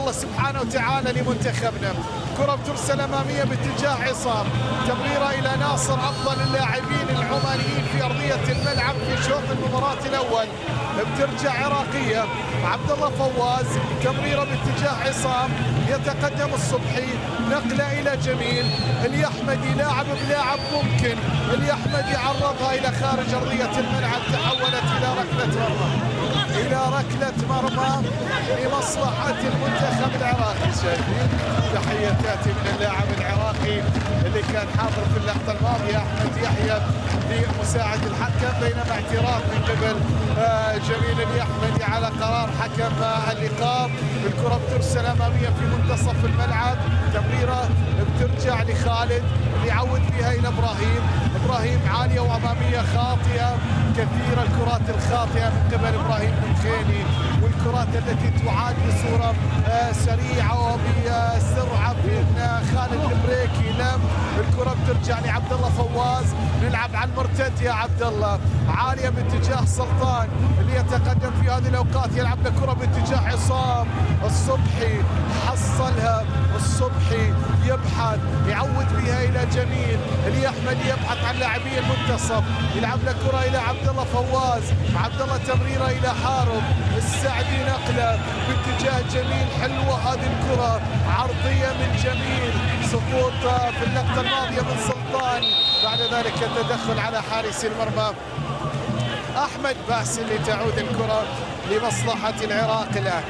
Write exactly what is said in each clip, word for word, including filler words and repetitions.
الله سبحانه وتعالى لمنتخبنا. كرة بترسل أمامية باتجاه عصام، تمريرة إلى ناصر أفضل اللاعبين العمانيين في أرضية الملعب في شوط المباراة الأول. بترجع عراقية، عبد الله فواز، تمريرة باتجاه عصام، يتقدم الصبحي، نقلة إلى جميل، اليحمدي لاعب بلاعب ممكن، اليحمدي عرضها إلى خارج أرضية الملعب، تحولت إلى ركلة مرمى، إلى ركلة مرمى لمصلحة المنتخب العراقي. شايفين تحية تأتي من اللاعب العراقي اللي كان حاضر في اللقطة الماضية أحمد يحيى لمساعد الحكم، بينما اعتراض من قبل جميل اليحمدي على قرار حكم اللقاء. الكرة بترسل أمامية في منتصف الملعب، تمريرة بترجع لخالد اللي يعود فيها إلى إبراهيم، إبراهيم عالية وأمامية خاطئة، كثير الكرات الخاطئة من قبل إبراهيم الخيلي، والكرات التي تعاد بصورة سريعة وبسرعة من خالد البريكي. لم الكرة بترجع لعبد الله فواز، نلعب على المرتد يا عبد الله، عالية باتجاه سلطان اللي يتقدم في هذه الأوقات، يلعب لكرة باتجاه عصام، الصبحي حصلها، الصبحي يبحث يعود بها إلى جميل، اليحمدي يبحث عن لاعبي المنتصف، يلعب لكرة إلى عبد الله فواز، عبد الله تمريرة إلى حارب، السعدي نقلة باتجاه جميل، حلوة هذه الكرة، عرضية من جميل، سقوط في اللقطة الماضية من سلطان، بعد ذلك التدخل على حارس المرمى أحمد باسل لتعود الكرة لمصلحة العراق. الآن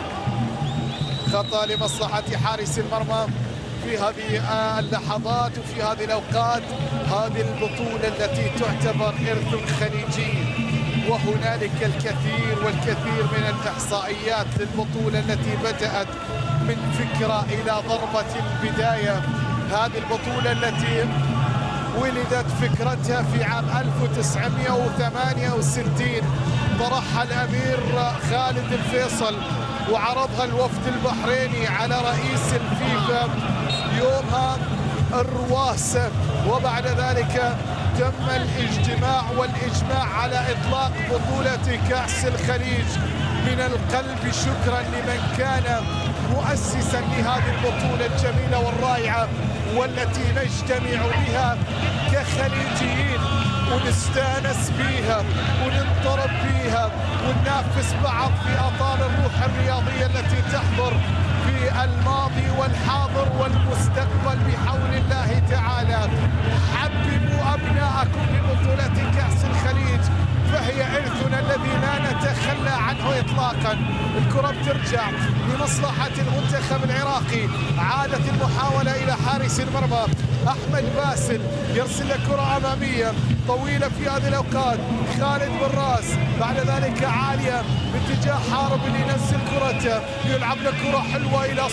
خطأ لمصلحة حارس المرمى في هذه اللحظات وفي هذه الأوقات. هذه البطولة التي تعتبر إرث خليجي، وهنالك الكثير والكثير من الإحصائيات للبطولة التي بدأت من فكرة إلى ضربة البداية. هذه البطولة التي ولدت فكرتها في عام ألف وتسعمئة وثمانية وستين، طرحها الأمير خالد الفيصل وعرضها الوفد البحريني على رئيس الفيفا يومها الرواسة، وبعد ذلك تم الاجتماع والإجماع على إطلاق بطولة كأس الخليج. من القلب شكرا لمن كان مؤسسا لهذه البطولة الجميلة والرائعة، والتي نجتمع بها كخليجيين ونستانس بيها وننطرب بيها وننافس بعض في أطار الروح الرياضية التي تحضر في الماضي والحاضر والمستقبل بحول الله تعالى. حببوا أبناءكم ببطولة كأس الخليج، فهي إرثنا الذي لا نتخلى عنه إطلاقا. الكرة بترجع لمصلحة المنتخب العراقي، عادت المحاولة إلى حارس المرمى أحمد باسل، يرسل كرة أمامية طويلة في هذه الأوقات، خالد بن راس، بعد ذلك عالية باتجاه حارب اللي ينزل كرته، يلعب لكرة حلوة إلى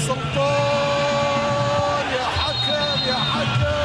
سلطان. يا حكم يا حكم،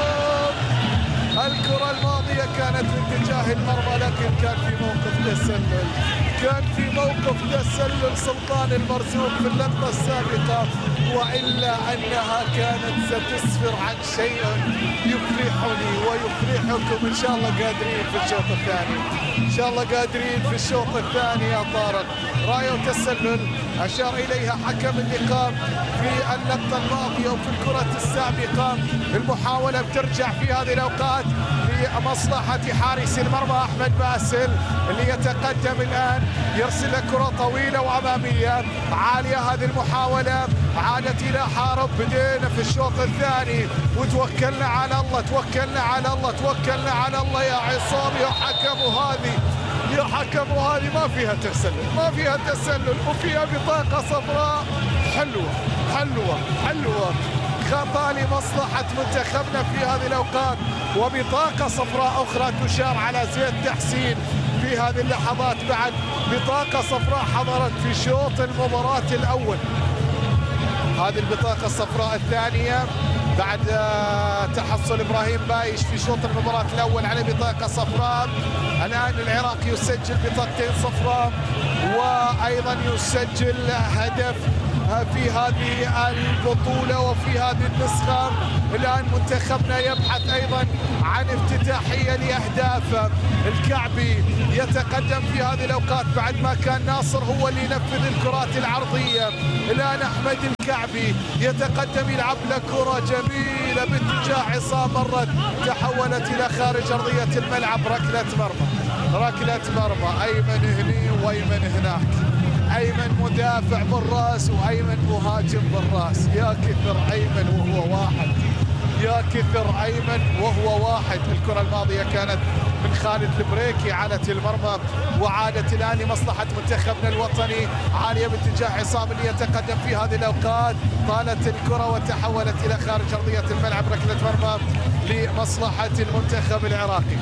الكرة الماضية كانت باتجاه المرمى، لكن كان في موقف تسلل، كان في موقف تسلل سلطان المرزوق في اللقطة السابقة، وإلا أنها كانت ستسفر عن شيء يفرحني ويفرحكم. إن شاء الله قادرين في الشوط الثاني، إن شاء الله قادرين في الشوط الثاني يا طارق. راية وتسلل أشار إليها حكم اللقاء في اللقطة الماضية وفي الكرة السابقة. المحاولة بترجع في هذه الأوقات لمصلحة حارس المرمى أحمد باسل اللي يتقدم الآن، يرسل كرة طويلة وأمامية عالية. هذه المحاولة عادت إلى حارب. بدينا في الشوط الثاني وتوكلنا على الله، توكلنا على الله، توكلنا على الله يا عصام يا حكم. وهذه يا حكم وهذه ما فيها تسلل، ما فيها تسلل، وفيها بطاقة صفراء حلوة حلوة حلوة. خطأ لمصلحة منتخبنا في هذه الأوقات، وبطاقة صفراء أخرى تشار على زيد تحسين في هذه اللحظات. بعد بطاقة صفراء حضرت في شوط المباراة الأول. هذه البطاقة الصفراء الثانية بعد تحصل إبراهيم بايش في شوط المباراة الأول على بطاقة صفراء. الآن العراق يسجل بطاقتين صفراء، وأيضا يسجل هدف في هذه البطولة وفي هذه النسخة. الآن منتخبنا يبحث أيضا عن افتتاحية لأهدافه. الكعبي يتقدم في هذه الأوقات بعد ما كان ناصر هو اللي ينفذ الكرات العرضية. الآن أحمد الكعبي يتقدم يلعب له كرة جميلة باتجاه عصام، مرت تحولت إلى خارج أرضية الملعب. ركلة مرمى، ركلة مرمى. أيمن هني وأيمن هناك. أيمن مدافع بالراس وأيمن مهاجم بالراس. يا كثر أيمن وهو واحد، يا كثر أيمن وهو واحد. الكرة الماضية كانت من خالد البريكي، عادت المرمى وعادت الآن لمصلحة منتخبنا الوطني. عالية باتجاه عصام اللي يتقدم في هذه الأوقات. طالت الكرة وتحولت إلى خارج أرضية الملعب. ركلة مرمى لمصلحة المنتخب العراقي.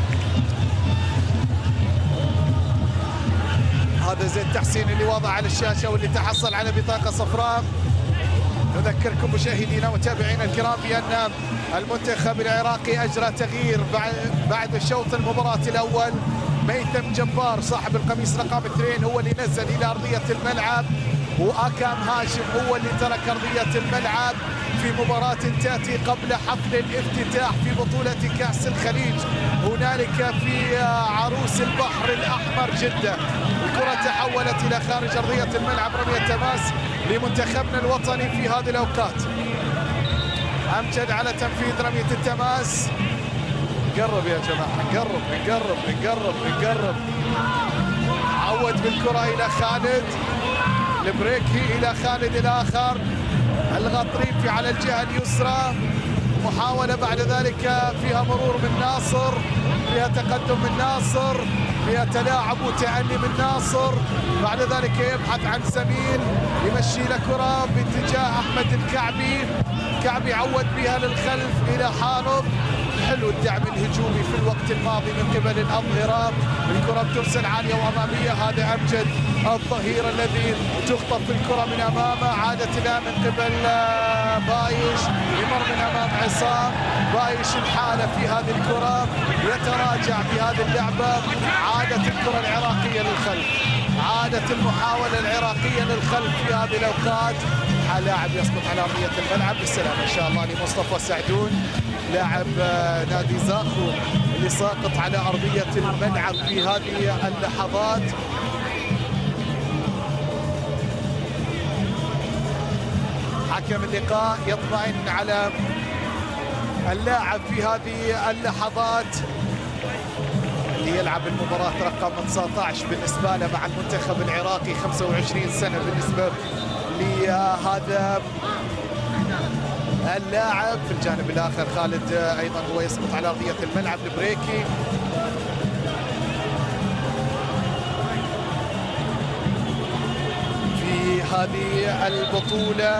هذا زين تحسين اللي واضح على الشاشة واللي تحصل على بطاقة صفراء. نذكركم مشاهدينا ومتابعينا الكرام بأن المنتخب العراقي أجرى تغيير بعد الشوط المباراة الأول. ميثم جبار صاحب القميص رقم اثنين هو اللي نزل إلى أرضية الملعب، وأكام هاشم هو اللي ترك أرضية الملعب في مباراة تأتي قبل حفل الافتتاح في بطولة كأس الخليج هنالك في عروس البحر الأحمر جدة. الكرة تحولت إلى خارج أرضية الملعب. رمية تماس لمنتخبنا الوطني في هذه الأوقات. أمجد على تنفيذ رمية التماس. نقرب يا جماعة، نقرب نقرب نقرب نقرب. عود بالكرة إلى خالد البريكي، إلى خالد الآخر. الغطريفي على الجهة اليسرى. محاولة بعد ذلك فيها مرور من ناصر، فيها تقدم من ناصر، فيها تلاعب وتأني من ناصر. بعد ذلك يبحث عن زميل يمشي له كرة باتجاه أحمد الكعبي. الكعبي عود بها للخلف إلى حارب. حلو الدعم الهجومي في الوقت الماضي من قبل الأظهرة. الكرة بترسل عالية وأمامية. هذا أمجد الظهير الذي تخطف الكرة من أمامه. عادت الآن من قبل بايش، يمر من أمام عصام. بايش الحالة في هذه الكرة، يتراجع في هذه اللعبة. عادت الكرة العراقية للخلف، عادت المحاولة العراقية للخلف في هذه الأوقات. لاعب يسقط على أرضية الملعب. بالسلامة إن شاء الله لمصطفى سعدون لاعب نادي زاخو اللي ساقط على أرضية الملعب في هذه اللحظات. حكم اللقاء يطمئن على اللاعب في هذه اللحظات اللي يلعب المباراة رقم تسعة عشر بالنسبة له مع المنتخب العراقي. خمسة وعشرين سنة بالنسبة لهذا اللاعب. في الجانب الآخر خالد أيضا هو يسقط على أرضية الملعب. البريكي في هذه البطولة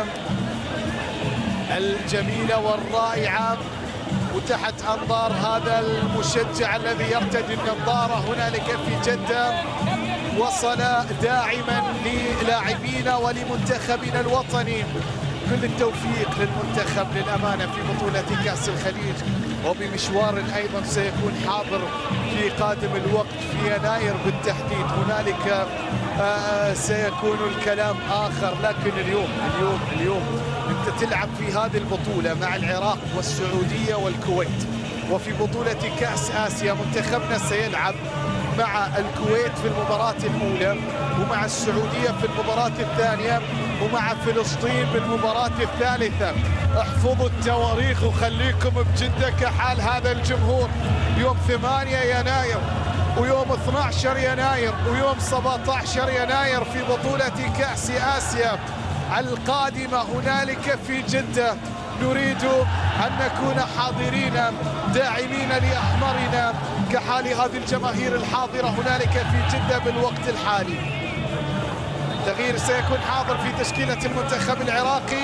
الجميلة والرائعة وتحت أنظار هذا المشجع الذي يرتدي النظارة هنالك في جدة. وصل داعما للاعبينا ولمنتخبنا الوطني. كل التوفيق للمنتخب للأمانة في بطولة كأس الخليج وبمشوار أيضا سيكون حاضر في قادم الوقت في يناير بالتحديد. هنالك آه سيكون الكلام آخر، لكن اليوم اليوم اليوم أنت تلعب في هذه البطولة مع العراق والسعودية والكويت، وفي بطولة كأس آسيا منتخبنا سيلعب مع الكويت في المباراة الأولى، ومع السعودية في المباراة الثانية، ومع فلسطين بالمباراة الثالثة. احفظوا التواريخ وخليكم بجدة كحال هذا الجمهور. يوم ثمانية يناير ويوم اثني عشر يناير ويوم سبعة عشر يناير في بطولة كأس آسيا القادمة هنالك في جدة. نريد أن نكون حاضرين داعمين لأحمرنا كحال هذه الجماهير الحاضرة هنالك في جدة بالوقت الحالي. تغيير سيكون حاضر في تشكيلة المنتخب العراقي.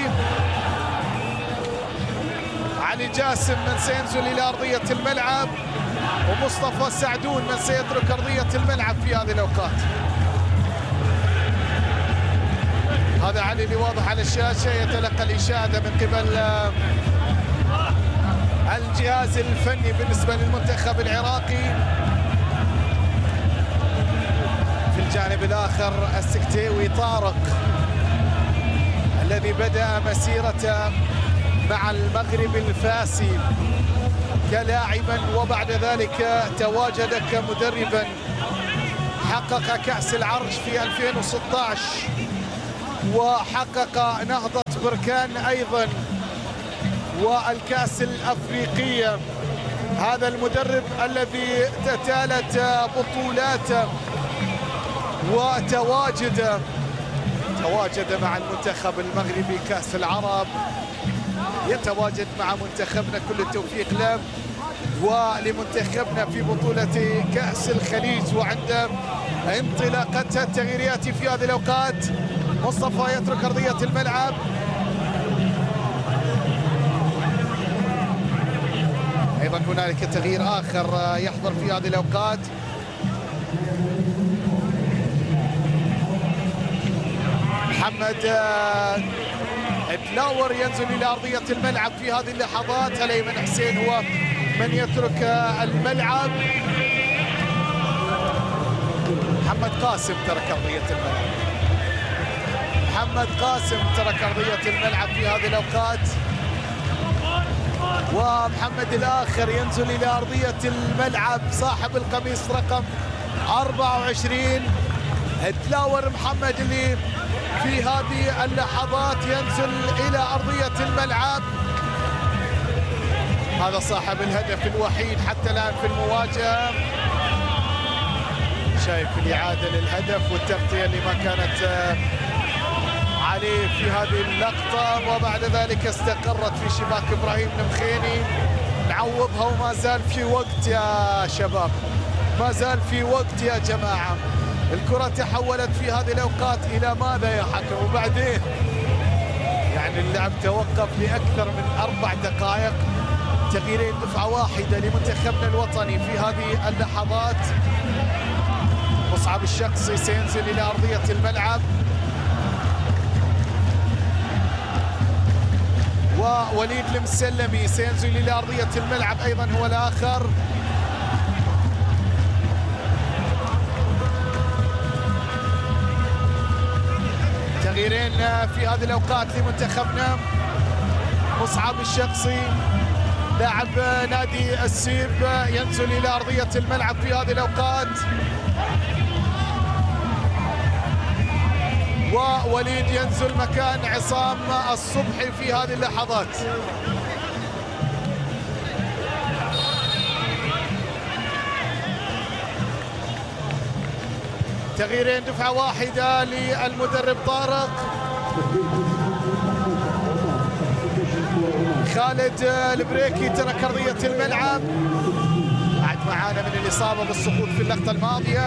علي جاسم من سينزل إلى أرضية الملعب، ومصطفى سعدون من سيترك أرضية الملعب في هذه الأوقات. هذا علي اللي واضح على الشاشة يتلقى الإشادة من قبل الجهاز الفني بالنسبة للمنتخب العراقي. في الجانب الآخر السكتيوي طارق الذي بدأ مسيرته مع المغرب الفاسي كلاعبا وبعد ذلك تواجد كمدربا، حقق كأس العرش في ألفين وستة عشر وحقق نهضة بركان أيضا والكأس الأفريقية. هذا المدرب الذي تتالت بطولاته وتواجد تواجد مع المنتخب المغربي كأس العرب، يتواجد مع منتخبنا، كل التوفيق له ولمنتخبنا في بطولة كأس الخليج. وعند انطلاقتها التغييرات في هذه الأوقات، مصطفى يترك أرضية الملعب، أيضا هنالك تغيير آخر يحضر في هذه الأوقات. محمد تلاور ينزل إلى أرضية الملعب في هذه اللحظات. الأيمن حسين هو من يترك الملعب. محمد قاسم ترك أرضية الملعب. محمد قاسم ترك أرضية الملعب في هذه الأوقات، ومحمد الآخر ينزل إلى أرضية الملعب، صاحب القميص رقم أربعة وعشرين تلاور محمد اللي في هذه اللحظات ينزل إلى أرضية الملعب. هذا صاحب الهدف الوحيد حتى الآن في المواجهة. شايف الإعادة للهدف والتغطية اللي ما كانت عليه في هذه اللقطة، وبعد ذلك استقرت في شباك إبراهيم المخيني. نعوضها وما زال في وقت يا شباب، ما زال في وقت يا جماعة. الكرة تحولت في هذه الأوقات إلى ماذا يا حكم؟ وبعدين يعني اللعب توقف لأكثر من أربع دقائق. تغييرين دفعة واحدة لمنتخبنا الوطني في هذه اللحظات. مصعب الشقصي سينزل إلى أرضية الملعب، ووليد المسلمي سينزل إلى أرضية الملعب أيضا هو الآخر. تغييرين في هذه الأوقات لمنتخبنا. مصعب الشقصي لاعب نادي السيب ينزل إلى أرضية الملعب في هذه الأوقات، ووليد ينزل مكان عصام الصبحي في هذه اللحظات. تغييرين دفعة واحدة للمدرب طارق. خالد البريكي ترك أرضية الملعب بعد معانا من الإصابة بالسقوط في اللقطة الماضية،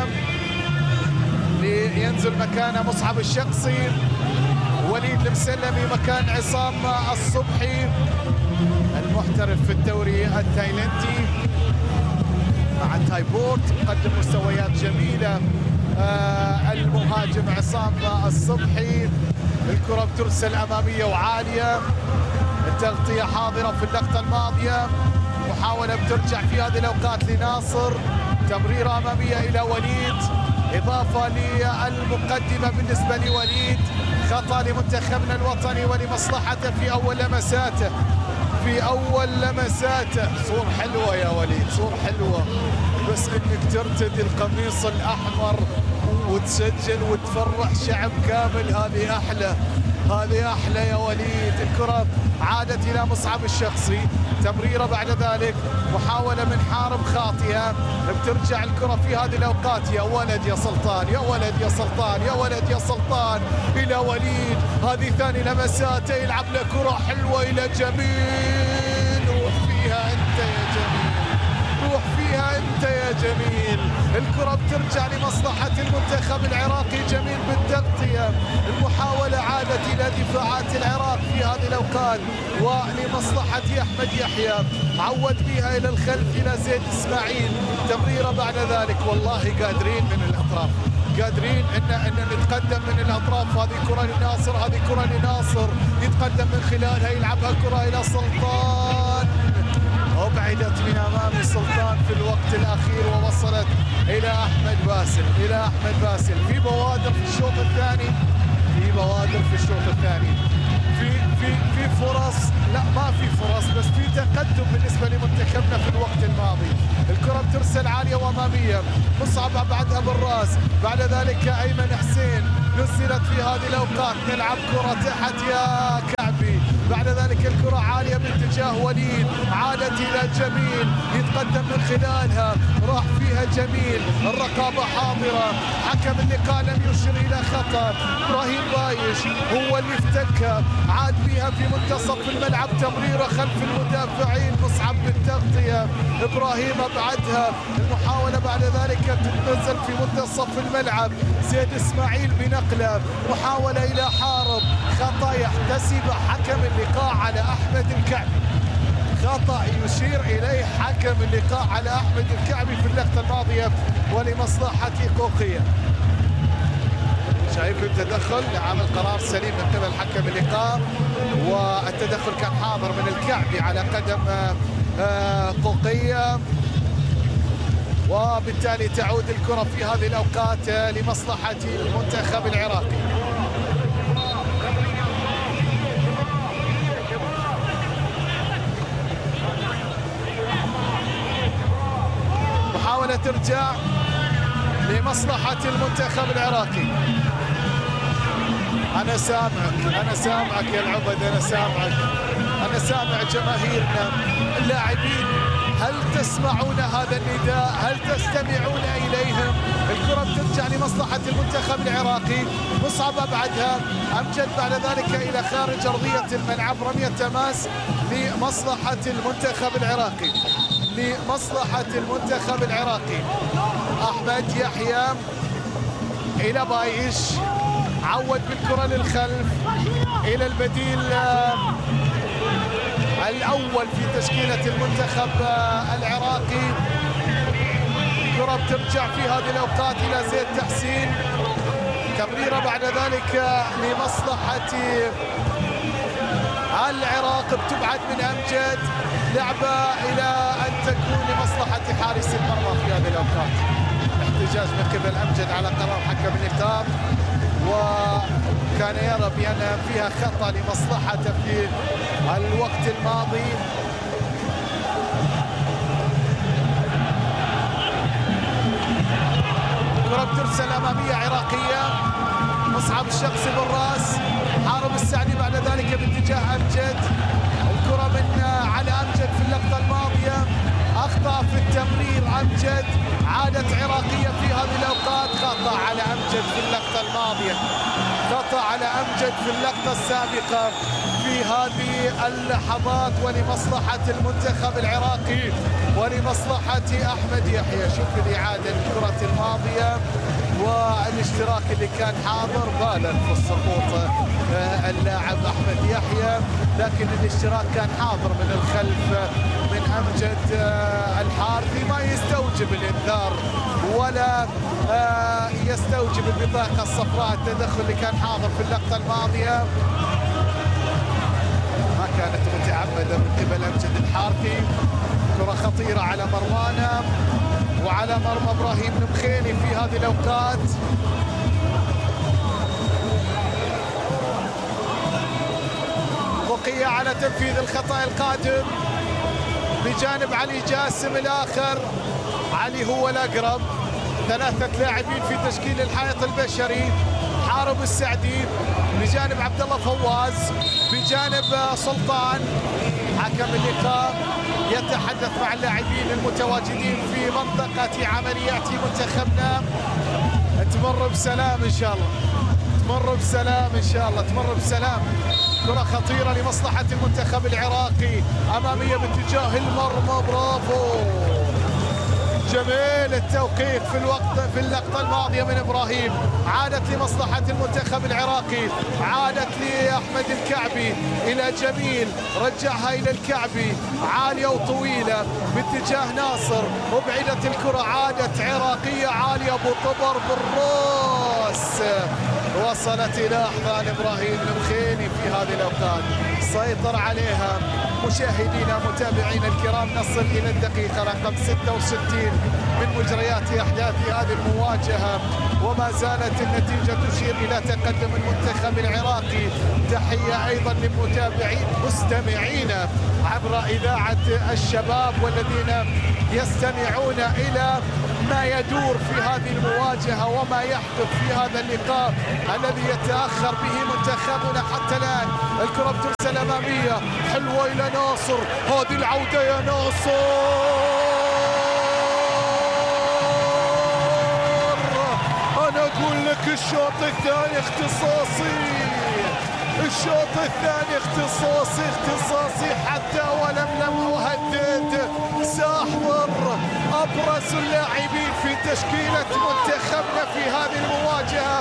لينزل مكانه مصعب الشقصي. وليد المسلمي مكان عصام الصبحي المحترف في الدوري التايلندي مع تايبورت، قدم مستويات جميلة. آه المهاجم عصام الصبحي، الكرة بترسل أمامية وعالية، التغطية حاضرة في اللقطة الماضية، محاولة بترجع في هذه الأوقات لناصر، تمريرة أمامية إلى وليد، إضافة للمقدمة بالنسبة لوليد، خطأ لمنتخبنا الوطني ولمصلحته في أول لمساته في أول لمساته. صور حلوة يا وليد، صور حلوة، بس إنك ترتدي القميص الأحمر وتسجل وتفرح شعب كامل، هذه أحلى، هذه أحلى يا وليد. الكرة عادت إلى مصعب الشقصي، تمريرة بعد ذلك، محاولة من حارم خاطئة، بترجع الكرة في هذه الأوقات. يا ولد يا سلطان، يا ولد يا سلطان، يا ولد يا سلطان إلى وليد. هذه ثاني لمساته، يلعب له كرة حلوة إلى جميل. روح فيها أنت يا جميل، روح فيها أنت يا جميل. الكرة بترجع لمصلحة المنتخب العراقي. جميل بالتغطية، المحاولة عادت إلى دفاعات العراق في هذه الأوقات ولمصلحة أحمد يحيى، عود بها إلى الخلف إلى زيد إسماعيل، تمريرة بعد ذلك. والله قادرين من الأطراف، قادرين ان ان نتقدم من الاطراف. هذه كره لناصر، هذه كره لناصر، يتقدم من خلالها، يلعبها كره الى سلطان، وبعدت من امام سلطان في الوقت الاخير ووصلت الى احمد باسل، الى احمد باسل. في بوادر في الشوط الثاني، في بوادر في الشوط الثاني. مكتوب بالنسبة لمنتخبنا في الوقت الماضي. الكرة بترسل عالية وأمامية، مصعب بعدها بالراس، بعد ذلك أيمن حسين نزلت في هذه الأوقات، نلعب كرة تحت يا كعبي، بعد ذلك الكرة عالية باتجاه وليد، عادت إلى جميل يتقدم من خلالها، راح فيها جميل، الرقابة حاضرة، حكم اللقاء لم يشر إلى خطأ، إبراهيم بايش هو اللي افتكها، عاد بها في منتصف الملعب، تمريرة خلف المدافعين، مصعب بالتغطية، إبراهيم أبعدها، المحاولة بعد ذلك تتنزل في منتصف الملعب، زيد إسماعيل بنقلة، محاولة إلى حارب، خطأ يحتسب حكم اللقاء على أحمد الكعبي، خطأ يشير إليه حكم اللقاء على أحمد الكعبي في اللقطة الماضية ولمصلحة قوقية. شايف التدخل؟ نعم القرار سليم من قبل حكم اللقاء، والتدخل كان حاضر من الكعبي على قدم قوقية، وبالتالي تعود الكرة في هذه الأوقات لمصلحة المنتخب العراقي. محاولة ترجع لمصلحة المنتخب العراقي. أنا سامعك أنا سامعك يا العبد، أنا سامعك، أنا سامع جماهيرنا اللاعبين، هل تسمعون هذا النداء؟ هل تستمعون إليهم؟ الكرة بترجع لمصلحة المنتخب العراقي، مصعب أبعدها، أمجد بعد ذلك إلى خارج أرضية الملعب، رمية تماس لمصلحة المنتخب العراقي، لمصلحة المنتخب العراقي. أحمد يحيى إلى بايش، عود بالكرة للخلف إلى البديل الأول في تشكيلة المنتخب العراقي. كرة بترجع في هذه الأوقات إلى زيد تحسين، تمريرة بعد ذلك لمصلحة العراق، بتبعد من أمجد، لعبة إلى أن تكون لمصلحة حارس المرمى في هذه الأوقات. احتجاج من قبل أمجد على قرار حكم اللقاء، وكان يرى بأن فيها خطأ لمصلحته في الوقت الماضي. كرة بترسل أمامية عراقية، مصعب الشخصي بالراس، حارب السعدي بعد ذلك باتجاه أمجد، الكرة من على أمجد في اللقطة الماضية، أخطأ في التمرير أمجد، عادت عراقية في هذه الأوقات، خطأ على أمجد في اللقطة الماضية، خطأ على أمجد في اللقطة السابقة في هذه اللحظات، ولمصلحة المنتخب العراقي ولمصلحة أحمد يحيى. شوف الإعادة للكرة الماضية والاشتراك اللي كان حاضر، بالغ في السقوط اللاعب أحمد يحيى، لكن الاشتراك كان حاضر من الخلف من أمجد الحارثي، ما يستوجب الإنذار ولا يستوجب البطاقة الصفراء. التدخل اللي كان حاضر في اللقطة الماضية ما كانت متعمدة من قبل أمجد الحارثي. كرة خطيرة على مرمانا وعلى مرمى إبراهيم المخيني في هذه الأوقات. بقية على تنفيذ الخطأ القادم بجانب علي جاسم الآخر، علي هو الأقرب، ثلاثة لاعبين في تشكيل الحائط البشري، حارب السعدي بجانب عبد الله فواز، بجانب سلطان. حكم اللقاء يتحدث مع اللاعبين المتواجدين في منطقة عمليات منتخبنا. تمر بسلام إن شاء الله، تمر بسلام إن شاء الله، تمر بسلام. كرة خطيرة لمصلحة المنتخب العراقي، أمامية باتجاه المرمى، برافو، جميل التوقيت في الوقت في اللقطة الماضية من إبراهيم، عادت لمصلحة المنتخب العراقي، عادت لأحمد الكعبي إلى جميل، رجعها إلى الكعبي، عالية وطويلة باتجاه ناصر، وبعدت الكرة، عادت عراقية عالية، أبو طبر بالراس، وصلت إلى أحضان إبراهيم المخيني في هذه الأوقات، سيطر عليها. مشاهدينا متابعينا الكرام، نصل إلى الدقيقة رقم ستة وستين من مجريات أحداث هذه المواجهة، وما زالت النتيجة تشير إلى تقدم المنتخب العراقي. تحية أيضا للمتابعين مستمعين عبر إذاعة الشباب والذين يستمعون إلى ما يدور في هذه المواجهة وما يحدث في هذا اللقاء الذي يتأخر به منتخبنا حتى الآن. الكرة بترسل أمامية حلوة إلى ناصر، هذه العودة يا ناصر، أنا أقول لك الشوط الثاني اختصاصي، الشوط الثاني اختصاصي اختصاصي حتى ولملم وهدد. سأحضر أبرز اللاعبين في تشكيلة منتخبنا في هذه المواجهة،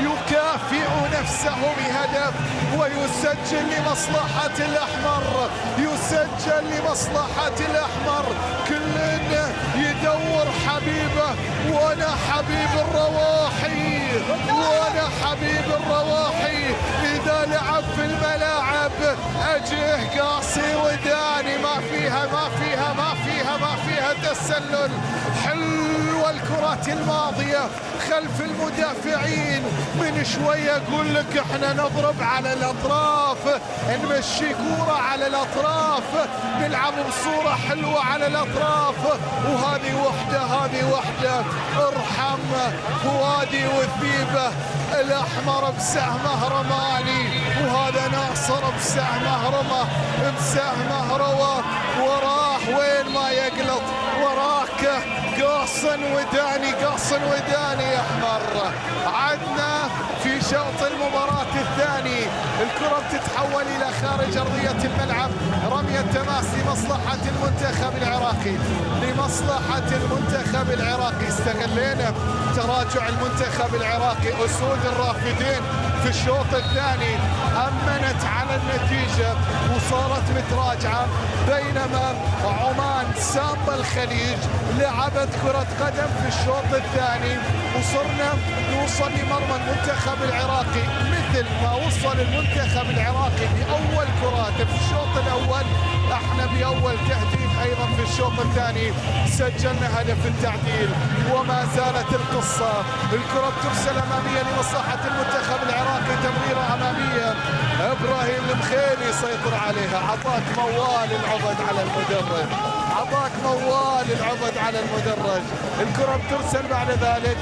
يكافئ نفسه بهدف ويسجل لمصلحة الأحمر، يسجل لمصلحة الأحمر. كل يدور حبيبه، وأنا حبيب الرواحي، وأنا حبيب الرواحي. إذا لعب في الملاعب أجيه قاصي وداني، ما فيها ما فيها ما فيها ما فيها تسلل. حلوة الكرات الماضية خلف المدافعين، من شوية أقول لك احنا نضرب على الأطراف، نمشي كورة على الأطراف، نلعب بصورة حلوة على الأطراف. وهذه وحدة هذه وحدة، ارحم فؤادي وثيبة. الأحمر بسهمه رماني، وهذا ناصر بسهمه رمى، بسهمه روى، وراه وين ما يقلط، وراك قاصن وداني، قاصن وداني يا احمر. عدنا في شوط المباراة الثاني، الكرة بتتحول إلى خارج أرضية الملعب، رمية تماس لمصلحة المنتخب العراقي، لمصلحة المنتخب العراقي. استغلينا تراجع المنتخب العراقي، أسود الرافدين في الشوط الثاني أمنت على النتيجة وصارت متراجعة، بينما عمان سامبا الخليج لعبت كرة قدم في الشوط الثاني، وصرنا نوصل لمرمى المنتخب العراقي مثل ما وصل المنتخب العراقي بأول كرات في الشوط الأول. احنا بأول تهديد أيضا في الشوط الثاني سجلنا هدف التعديل، وما زالت القصة. الكرة بترسل أمامية لمصلحة المنتخب العراقي، تمريرة أمامية، إبراهيم المخيلي يسيطر عليها، عطاك موال العبد على المدرج، عطاك موال العبد على المدرج. الكرة بترسل بعد ذلك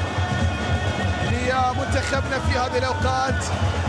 لمنتخبنا في هذه الأوقات،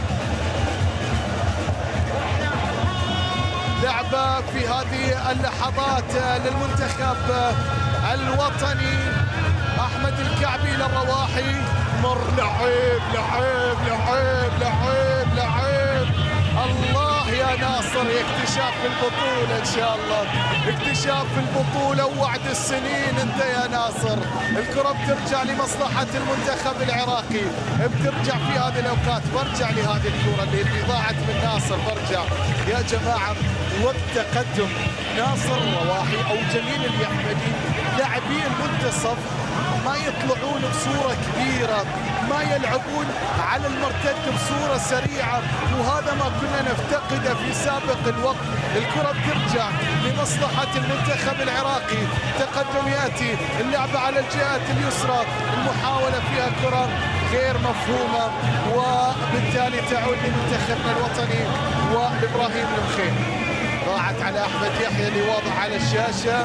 لعبة في هذه اللحظات للمنتخب الوطني. أحمد الكعبي للرواحي، مر لعيب لعيب لعيب لعيب لعيب. الله يا ناصر، اكتشاف البطولة إن شاء الله، اكتشاف البطولة ووعد السنين أنت يا ناصر. الكرة بترجع لمصلحة المنتخب العراقي، بترجع في هذه الأوقات. برجع لهذه الكرة اللي ضاعت من ناصر، برجع يا جماعة وقت تقدم ناصر الرواحي أو جميل اليحمدي، لاعبي المنتصف ما يطلعون بصورة كبيرة، ما يلعبون على المرتد بصورة سريعة، وهذا ما كنا نفتقده في سابق الوقت. الكرة بترجع لمصلحة المنتخب العراقي، تقدم يأتي، اللعبة على الجهات اليسرى، المحاولة فيها كرة غير مفهومة، وبالتالي تعود لمنتخبنا الوطني وإبراهيم المخيل. ضاعت على أحمد يحيى اللي واضح على الشاشة.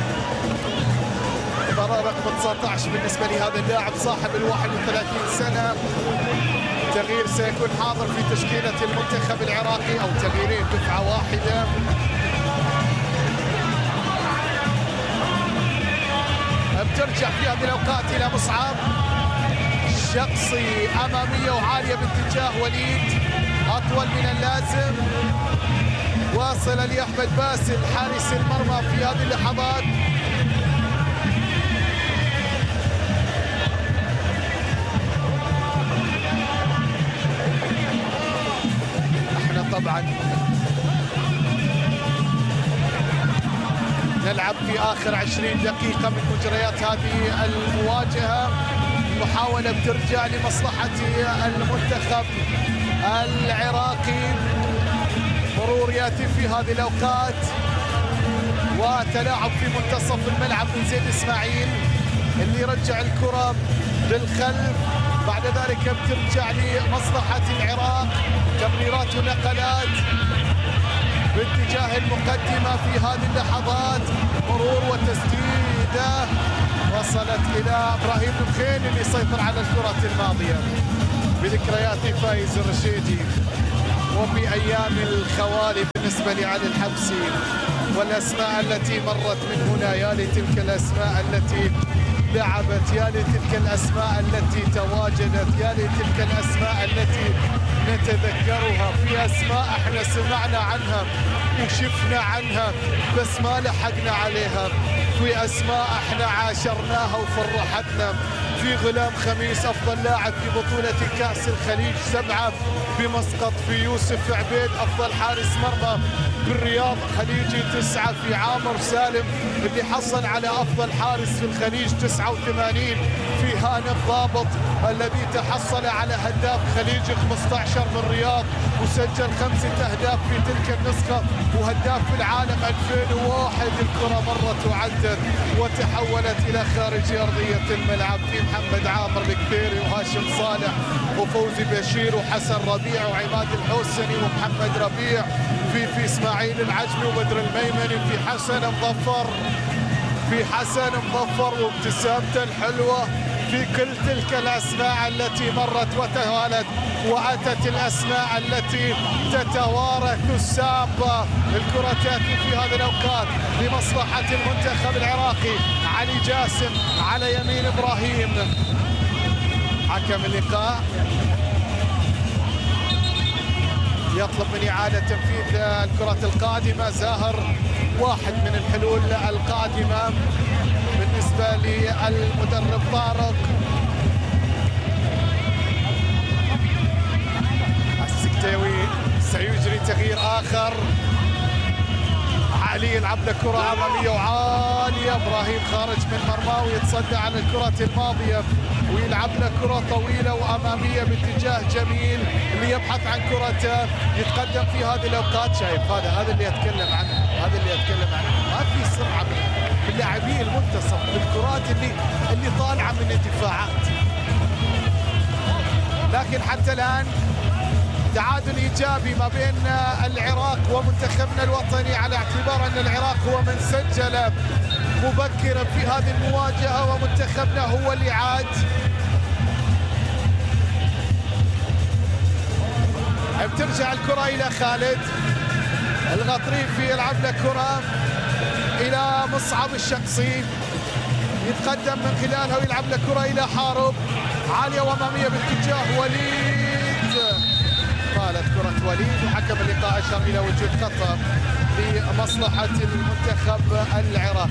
مباراة رقم تسعة عشر بالنسبة لهذا اللاعب صاحب الواحد وثلاثين سنة. تغيير سيكون حاضر في تشكيلة المنتخب العراقي، أو تغييرين دفعة واحدة. بترجع في هذه الأوقات إلى مصعب، شخصي أمامية وعالية باتجاه وليد، أطول من اللازم، واصل لأحمد باسل حارس المرمى في هذه اللحظات. احنا طبعا نلعب في آخر عشرين دقيقة من مجريات هذه المواجهة. المحاولة بترجع لمصلحة المنتخب العراقي، مرور ياتي في هذه الأوقات، وتلاعب في منتصف الملعب من زيد إسماعيل اللي رجع الكرة بالخلف بعد ذلك بترجع لمصلحة العراق، تمريرات ونقلات باتجاه المقدمة في هذه اللحظات، مرور وتسديدة وصلت إلى إبراهيم الخيل اللي يسيطر على الكرة الماضية بذكريات فايز الرشيدي وفي أيام الخوالي بالنسبة لعلي الحبسي، والأسماء التي مرت من هنا، يا لتلك الأسماء التي لعبت، يا لتلك الأسماء التي تواجدت، يا لتلك الأسماء التي نتذكرها. في أسماء احنا سمعنا عنها وشفنا عنها بس ما لحقنا عليها، في أسماء احنا عاشرناها وفرحتنا. في غلام خميس أفضل لاعب في بطولة كأس الخليج سبعة بمسقط، في يوسف عبيد أفضل حارس مرمى بالرياض خليجي تسعة، في عامر سالم اللي حصل على أفضل حارس في الخليج تسعة وثمانين، في هاني الضابط الذي تحصل على هداف خليجي خمسة عشر بالرياض وسجل خمسة أهداف في تلك النسخة، وهداف في العالم ألفين وواحد. الكرة مرت وعدت وتحولت إلى خارج أرضية الملعب، في محمد عامر الكبيري وهاشم صالح وفوزي بشير وحسن ربيع وعماد الحوسني ومحمد ربيع، في في اسماعيل العجمي وبدر الميمني، في حسن مظفر في حسن مظفر وابتسامته الحلوه، في كل تلك الاسماء التي مرت وتوالت، واتت الاسماء التي تتوارث السابه. الكره تاتي في هذه الاوقات لمصلحه المنتخب العراقي، علي جاسم على يمين ابراهيم. حكم اللقاء يطلب من إعادة تنفيذ الكرة القادمة. زاهر واحد من الحلول القادمة بالنسبة للمدرب طارق. السكتاوي سيجري تغيير آخر، علي يلعب له كرة أمامية وعالية، إبراهيم خارج من مرماه ويتصدى على الكرة الماضية ويلعب له كرة طويلة وأمامية باتجاه جميل اللي يبحث عن كرته، يتقدم في هذه الأوقات. شايف هذا هذا اللي أتكلم عنه، هذا اللي أتكلم عنه، ما في سرعة من لاعبي المنتصف بالكرات اللي اللي طالعة من الدفاعات. لكن حتى الآن تعادل ايجابي ما بين العراق ومنتخبنا الوطني، على اعتبار ان العراق هو من سجل مبكرا في هذه المواجهه ومنتخبنا هو اللي عاد. بترجع الكره الى خالد الغطريفي، يلعب له كره الى مصعب الشقصي، يتقدم من خلالها ويلعب له كره الى حارب عاليه واماميه باتجاه وليد. طالت كرة وليد وحكم اللقاء أشار إلى وجود خطأ لمصلحة المنتخب العراقي.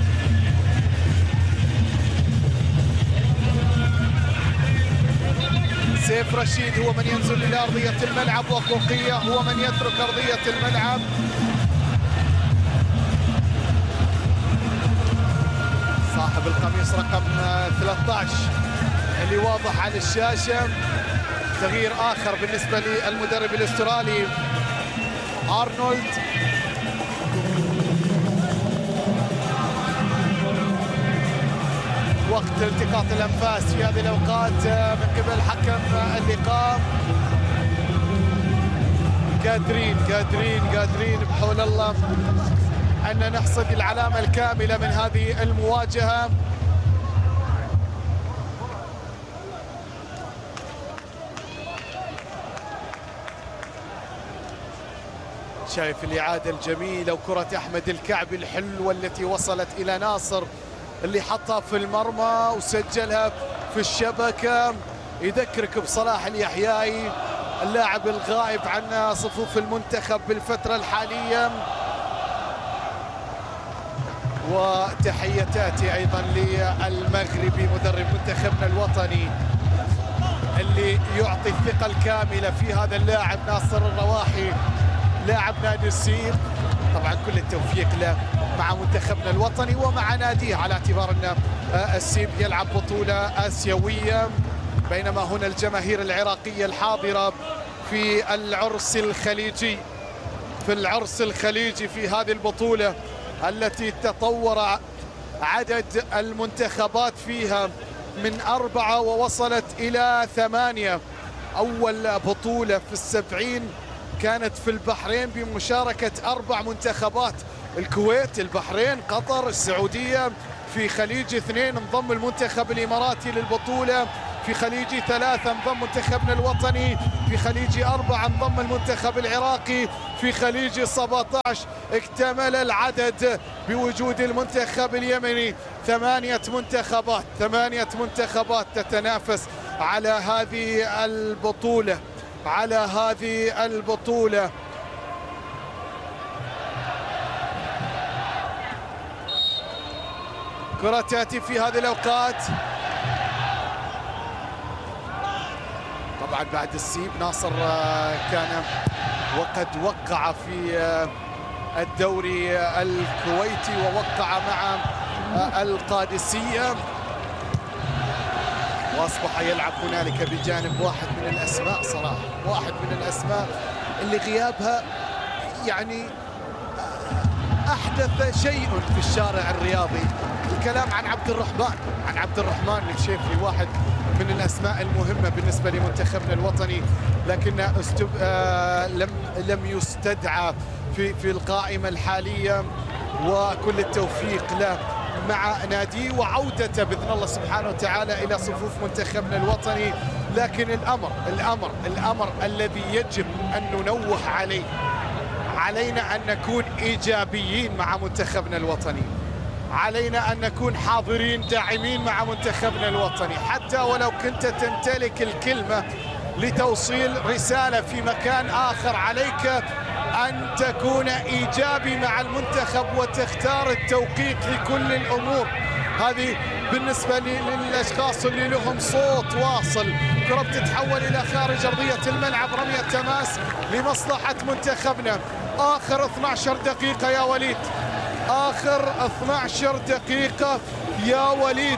سيف رشيد هو من ينزل إلى أرضية الملعب، وقوقية هو من يترك أرضية الملعب. صاحب القميص رقم ثلاثة عشر اللي واضح على الشاشة. تغيير آخر بالنسبة للمدرب الأسترالي أرنولد. وقت التقاط الأنفاس في هذه الأوقات من قبل حكم اللقاء. قادرين قادرين قادرين بحول الله أن نحصد العلامة الكاملة من هذه المواجهة. شايف الإعادة الجميلة وكرة أحمد الكعبي الحلوة التي وصلت إلى ناصر اللي حطها في المرمى وسجلها في الشبكة. يذكرك بصلاح اليحياي اللاعب الغائب عن صفوف المنتخب بالفترة الحالية. وتحياتي أيضا للمغربي مدرب منتخبنا الوطني اللي يعطي الثقة الكاملة في هذا اللاعب ناصر الرواحي لاعب نادي السيب. طبعا كل التوفيق له مع منتخبنا الوطني ومع ناديه، على اعتبار ان السيب يلعب بطولة آسيوية، بينما هنا الجماهير العراقية الحاضرة في العرس الخليجي في العرس الخليجي في هذه البطولة التي تطور عدد المنتخبات فيها من أربعة ووصلت إلى ثمانية. أول بطولة في السبعين كانت في البحرين بمشاركة أربع منتخبات: الكويت، البحرين، قطر، السعودية. في خليج اثنين انضم المنتخب الإماراتي للبطولة. في خليج ثلاثة انضم منتخبنا الوطني. في خليج أربعة انضم المنتخب العراقي. في خليج سبعة عشر اكتمل العدد بوجود المنتخب اليمني. ثمانية منتخبات ثمانية منتخبات تتنافس على هذه البطولة على هذه البطولة. كرة تأتي في هذه الأوقات. طبعا بعد السيب ناصر كان وقد وقع في الدوري الكويتي ووقع مع القادسية، واصبح يلعب هنالك بجانب واحد من الاسماء، صراحه واحد من الاسماء اللي غيابها يعني احدث شيء في الشارع الرياضي. الكلام عن عبد الرحمن عن عبد الرحمن الشيفي، واحد من الاسماء المهمه بالنسبه لمنتخبنا الوطني، لكن استب... آه لم لم يستدعى في في القائمه الحاليه، وكل التوفيق له مع ناديه وعودته باذن الله سبحانه وتعالى الى صفوف منتخبنا الوطني. لكن الامر الامر الامر الذي يجب ان ننوه عليه، علينا ان نكون ايجابيين مع منتخبنا الوطني، علينا ان نكون حاضرين داعمين مع منتخبنا الوطني، حتى ولو كنت تمتلك الكلمه لتوصيل رساله في مكان اخر. عليك أن تكون إيجابي مع المنتخب وتختار التوقيت لكل الأمور. هذه بالنسبة للأشخاص اللي لهم صوت واصل. كرة بتتحول إلى خارج أرضية الملعب، رمية تماس لمصلحة منتخبنا. آخر اثنتي عشرة دقيقة يا وليد، آخر اثنتي عشرة دقيقة يا وليد.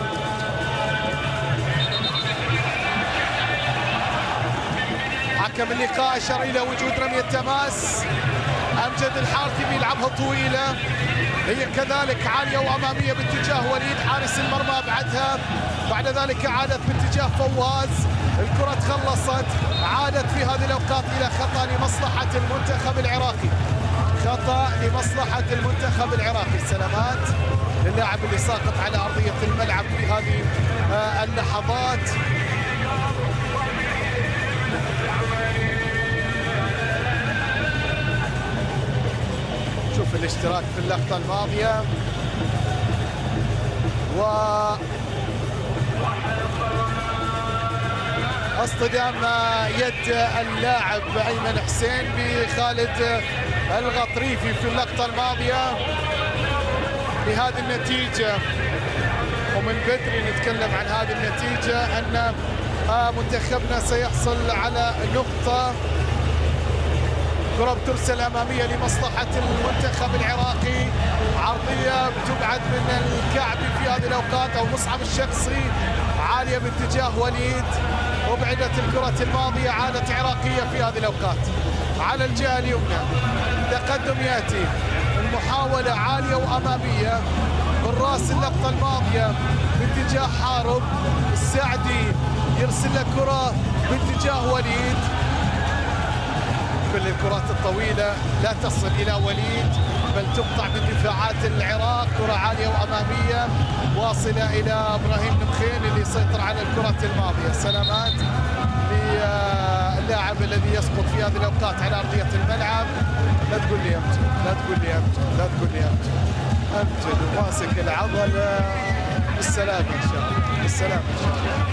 حكم اللقاء أشار إلى وجود رمية تماس. أمجد الحارثي بيلعبها طويلة، هي كذلك عالية وأمامية باتجاه وليد حارس المرمى. بعدها بعد ذلك عادت باتجاه فواز. الكرة تخلصت، عادت في هذه الأوقات إلى خطأ لمصلحة المنتخب العراقي، خطأ لمصلحة المنتخب العراقي. سلامات للاعب اللي ساقط على أرضية الملعب في هذه اللحظات. شوف الاشتراك في اللقطة الماضية، و اصطدام يد اللاعب أيمن حسين بخالد الغطريفي في اللقطة الماضية. بهذه النتيجة ومن بدري نتكلم عن هذه النتيجة أن منتخبنا سيحصل على نقطة. كرة بترسل أمامية لمصلحة المنتخب العراقي، عرضية بتبعد من الكعب في هذه الأوقات أو مصعب الشخصي، عالية باتجاه وليد، وبعدت الكرة الماضية، عادت عراقية في هذه الأوقات على الجهة اليمنى. تقدم يأتي، المحاولة عالية وأمامية بالراس. اللقطة الماضية باتجاه حارب، السعدي يرسل له كرة باتجاه وليد. كل الكرات الطويلة لا تصل إلى وليد بل تقطع بدفاعات العراق. كرة عالية وأمامية واصلة إلى إبراهيم نمخين اللي يسيطر على الكرة الماضية. سلامات للاعب الذي يسقط في هذه الأوقات على أرضية الملعب. لا تقول لي أمجد، لا تقول لي أمجد، لا تقول لي أمجد. أمجد وماسك العضل. بالسلامة إن شاء الله، بالسلامة إن شاء الله.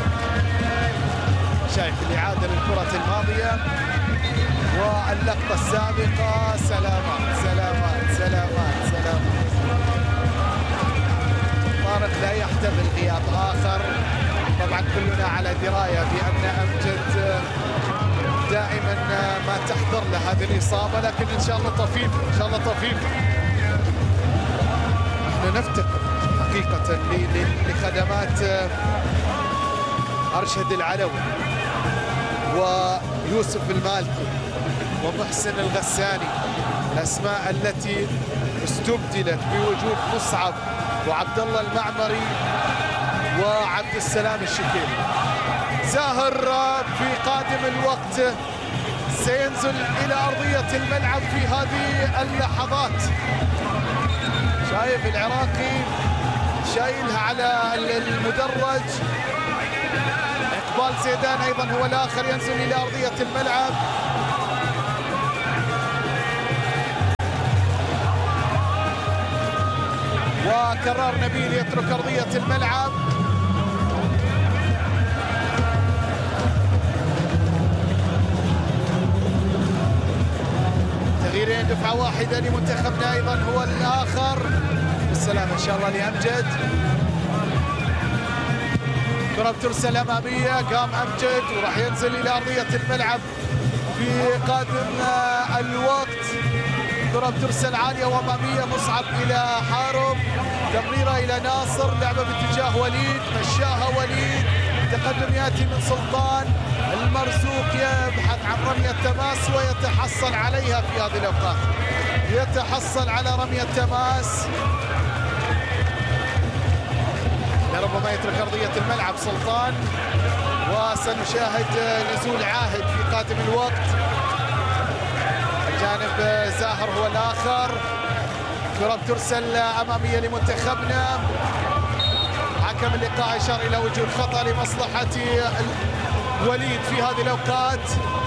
شايف الإعادة للكرة الماضية واللقطة السابقة. سلامات سلامات سلامات سلامات. طارق لا يحتمل غياب آخر. طبعا كلنا على دراية بأن أمجد دائما ما تحضر له هذه الإصابة، لكن إن شاء الله طفيف، إن شاء الله طفيف. احنا نفتقر حقيقة لخدمات أرشد العلوي ويوسف المالكي ومحسن الغساني، الأسماء التي استبدلت بوجود مصعب وعبد الله المعمري وعبد السلام الشكيلي. زاهر في قادم الوقت سينزل إلى أرضية الملعب في هذه اللحظات. شايف العراقي شايلها على المدرج. إقبال زيدان أيضا هو الآخر ينزل إلى أرضية الملعب. وكرار نبيل يترك أرضية الملعب. تغييرين، دفعة واحدة لمنتخبنا أيضا هو الآخر. بالسلامة إن شاء الله لأمجد. كرة بترسل أمامية، قام أمجد وراح ينزل إلى أرضية الملعب في قادم الوقت. كرة بترسل عالية وأمامية، مصعب إلى حارب، تمريرة إلى ناصر، لعبة باتجاه وليد، مشاها وليد، تقدم يأتي من سلطان. المرزوق يبحث عن رمية تماس ويتحصل عليها في هذه الأوقات، يتحصل على رمية تماس. لربما يترك أرضية الملعب سلطان، وسنشاهد نزول عاهد في قادم الوقت. جانب زاهر هو الآخر. كرة ترسل أمامية لمنتخبنا. حكم اللقاء أشار إلى وجود خطأ لمصلحة وليد في هذه الأوقات.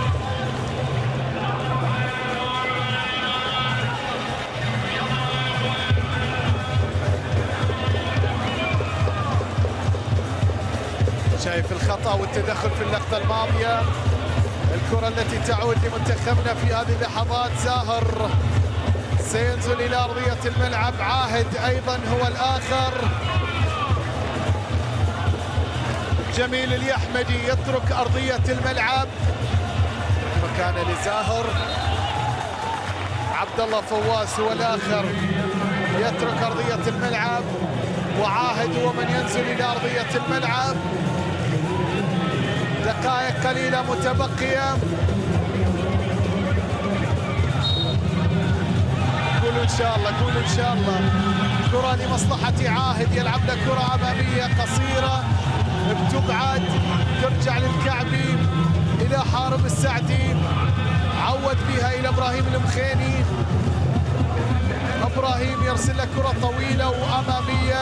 شايف الخطأ والتدخل في اللقطة الماضية. الكرة التي تعود لمنتخبنا في هذه اللحظات. زاهر سينزل إلى أرضية الملعب. عاهد أيضا هو الآخر. جميل اليحمدي يترك أرضية الملعب. مكانه لزاهر. عبد الله فواز هو الآخر يترك أرضية الملعب، وعاهد هو من ينزل إلى أرضية الملعب. دقائق قليلة متبقية. قولوا إن شاء الله، قولوا إن شاء الله. كرة لمصلحة عاهد، يلعب له كرة أمامية قصيرة بتبعد، ترجع للكعبي إلى حارب السعدي، عود بها إلى إبراهيم المخيني. إبراهيم يرسل له كرة طويلة وأمامية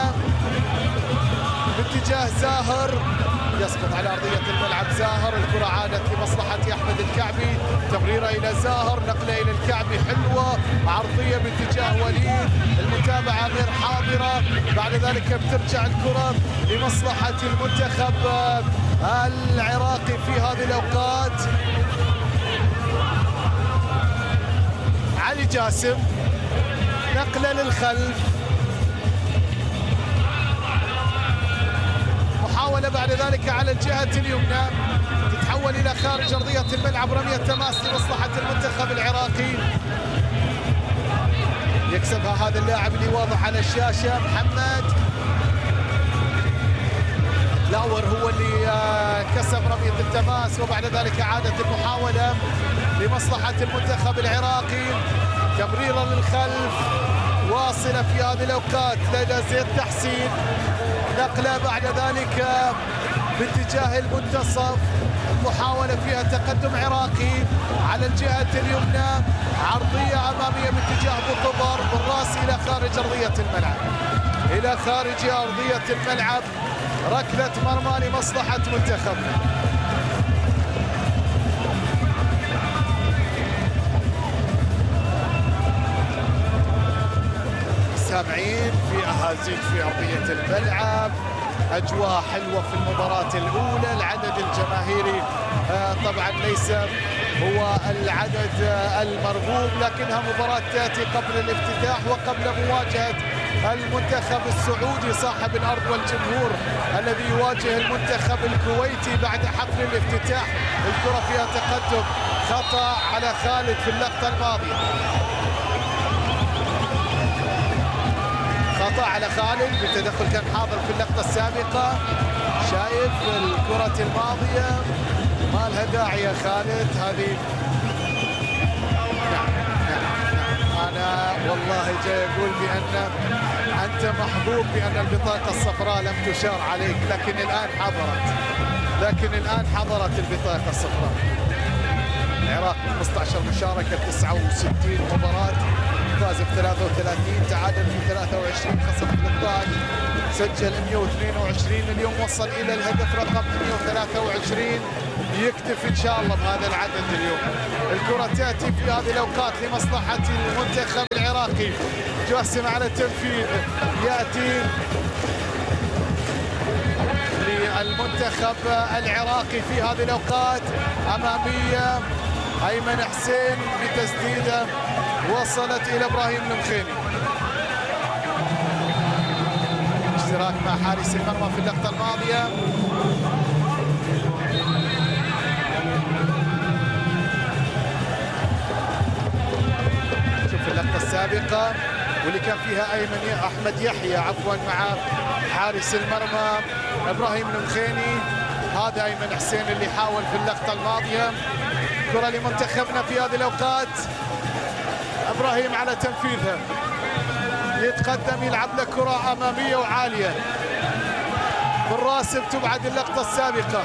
باتجاه زاهر، يسقط على أرضية الملعب زاهر. الكرة عادت لمصلحة أحمد الكعبي، تمريرة إلى زاهر، نقلة إلى الكعبي حلوة، عرضية باتجاه وليد، المتابعة غير حاضرة. بعد ذلك بترجع الكرة لمصلحة المنتخب العراقي في هذه الأوقات. علي جاسم، نقلة للخلف، محاولة بعد ذلك على الجهة اليمنى، تتحول إلى خارج أرضية الملعب، رمية تماس لمصلحة المنتخب العراقي. يكسبها هذا اللاعب اللي واضح على الشاشة، محمد لاور هو اللي كسب رمية التماس، وبعد ذلك عادت المحاولة لمصلحة المنتخب العراقي. تمريرة للخلف واصلة في هذه الأوقات لدى زيد تحسين، نقلة بعد ذلك باتجاه المنتصف، محاولة فيها تقدم عراقي على الجهة اليمنى، عرضية أمامية باتجاه بوطبر بالراس إلى خارج أرضية الملعب، إلى خارج أرضية الملعب. ركلة مرمى لمصلحة منتخبنا. سامعين في أهازيج في أرضية الملعب، أجواء حلوة في المباراة الأولى. العدد الجماهيري طبعا ليس هو العدد المرغوب، لكنها مباراة تأتي قبل الافتتاح وقبل مواجهة المنتخب السعودي صاحب الأرض والجمهور الذي يواجه المنتخب الكويتي بعد حفل الافتتاح. الكرة فيها تقدم، خطأ على خالد في اللقطة الماضية، خطأ على خالد بالتدخل كان حاضر في اللقطة السابقة. شايف الكرة الماضية ما لها داعي يا خالد هذه. نعم نعم نعم أنا والله الله جاي يقول بأن أنت محظوظ بأن البطاقة الصفراء لم تشار عليك، لكن الآن حضرت لكن الآن حضرت البطاقة الصفراء. العراق خمسة عشر مشاركة، تسعة وستين مباراة، فاز ب ثلاثة وثلاثين، تعادل في ثلاثة وعشرين، خسر ثلاثة عشر، سجل مئة واثنين وعشرين. اليوم وصل إلى الهدف رقم مئة وثلاثة وعشرين، يكتفي إن شاء الله بهذا العدد اليوم. الكرة تأتي في هذه الأوقات لمصلحة المنتخب العراقي، جاسم على تنفيذ، يأتي للمنتخب العراقي في هذه الأوقات أمامية أيمن حسين بتسديدة وصلت إلى إبراهيم المخيني. اشتراك مع حارس المرمى في اللقطة الماضية. شوف اللقطة السابقة واللي كان فيها أيمن أحمد يحيى عفوا مع حارس المرمى إبراهيم المخيني. هذا أيمن حسين اللي حاول في اللقطة الماضية. كرة لمنتخبنا في هذه الأوقات، إبراهيم على تنفيذها، يتقدم يلعب له كرة أمامية وعالية بالراس، بتبعد اللقطة السابقة،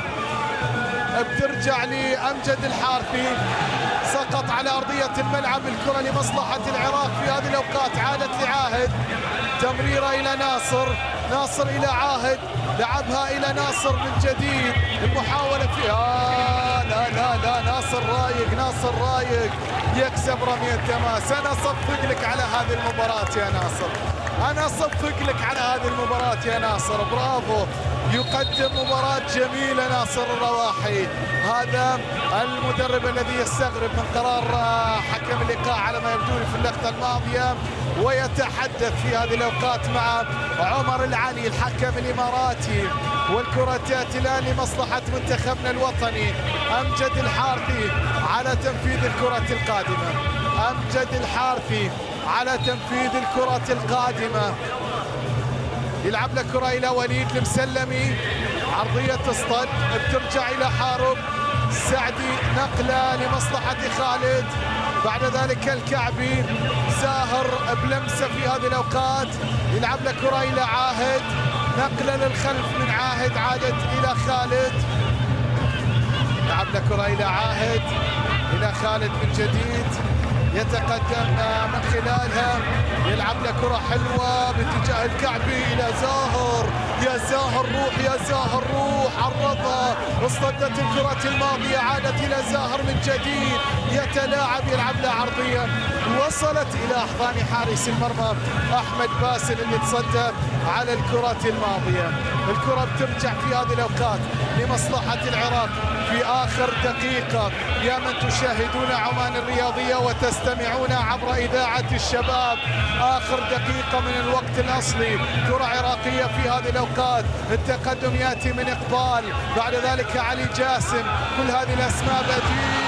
بترجع لأمجد الحارثي، سقط على أرضية الملعب. الكرة لمصلحة العراق في هذه الأوقات، عادت لعاهد، تمريرة إلى ناصر، ناصر إلى عاهد، لعبها إلى ناصر من جديد، المحاولة فيها لا لا لا ناصر رايق، ناصر رايق يكسب رمية تماس. أنا أصفق لك على هذه المباراة يا ناصر، أنا أصفق لك على هذه المباراة يا ناصر، برافو. يقدم مباراة جميلة ناصر الرواحي، هذا المدرب الذي يستغرب من قرار حكم اللقاء على ما يبدو لي في اللقطة الماضية، ويتحدث في هذه الأوقات مع عمر العلي الحكم الإماراتي. والكرة تأتي الآن لمصلحة منتخبنا الوطني، أمجد الحارثي على تنفيذ الكرة القادمة، أمجد الحارثي على تنفيذ الكرة القادمة، يلعب له كرة إلى وليد المسلمي، عرضية تصطد، بترجع إلى حارب سعدي، نقلة لمصلحة خالد، بعد ذلك الكعبي، زاهر بلمسة في هذه الأوقات، يلعب له كرة إلى عاهد، نقلة للخلف من عاهد، عادت إلى خالد، يلعب له كرة إلى عاهد، إلى خالد من جديد، يتقدم من خلالها، يلعب له كرة حلوة باتجاه الكعبي إلى زاهر، يا زاهر روح، يا زاهر روح، عرضها، اصطدت الكرة الماضية، عادت إلى زاهر من جديد، يتلاعب، يلعب له عرضية، وصلت إلى أحضان حارس المرمى أحمد باسل اللي تصدى على الكرة الماضية. الكرة بترجع في هذه الأوقات لمصلحة العراق في آخر دقيقة، يا من تشاهدون عمان الرياضية وتستمعون عبر إذاعة الشباب، آخر دقيقة من الوقت الأصلي، كرة عراقية في هذه الأوقات، التقدم يأتي من إقبال، بعد ذلك علي جاسم، كل هذه الأسماء بديلة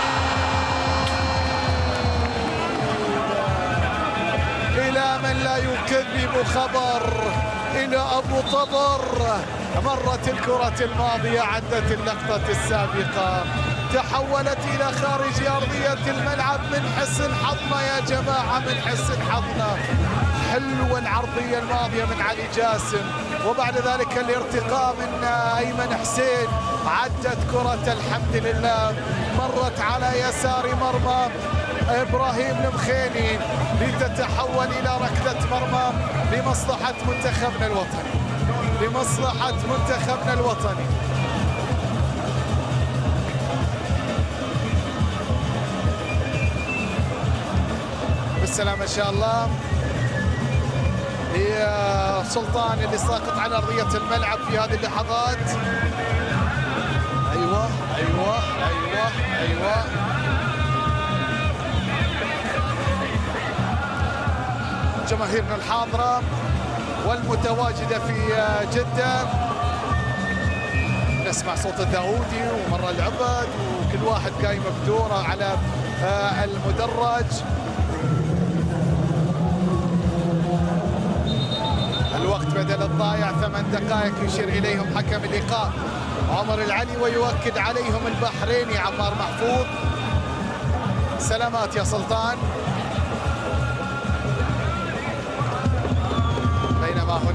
إلى من لا يكذب خبر، إلى أبو طبر. مرت الكرة الماضية، عدت اللقطة السابقة، تحولت إلى خارج أرضية الملعب من حسن حظنا يا جماعة، من حسن حظنا. حلوة العرضية الماضية من علي جاسم، وبعد ذلك الارتقاء من أيمن حسين، عدت كرة الحمد لله، مرت على يسار مرمى إبراهيم المخيني لتتحول إلى ركلة مرمى لمصلحة منتخبنا الوطني، لمصلحة منتخبنا الوطني. بالسلامة إن شاء الله لسلطان اللي ساقط على أرضية الملعب في هذه اللحظات. أيوة أيوة أيوة أيوة جماهيرنا الحاضرة والمتواجدة في جدة، نسمع صوت الداودي ومرة العبد وكل واحد قايم بدوره على المدرج. الوقت بدل الضايع ثمان دقائق، يشير إليهم حكم اللقاء عمر العلي ويؤكد عليهم البحريني عمار محفوظ. سلامات يا سلطان.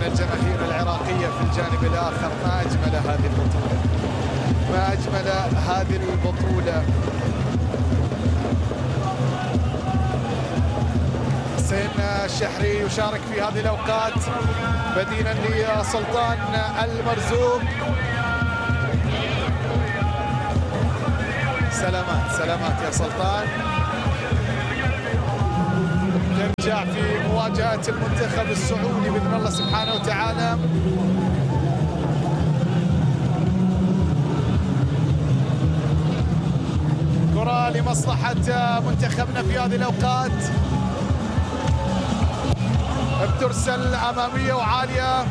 الجماهير العراقية في الجانب الآخر. ما أجمل هذه البطولة، ما أجمل هذه البطولة. حسين الشحري يشارك في هذه الأوقات بديلا لسلطان المرزوق. سلامات سلامات يا سلطان. نرجع في مواجهة المنتخب السعودي بإذن الله سبحانه وتعالى. كرة لمصلحة منتخبنا في هذه الأوقات، بترسل أمامية وعالية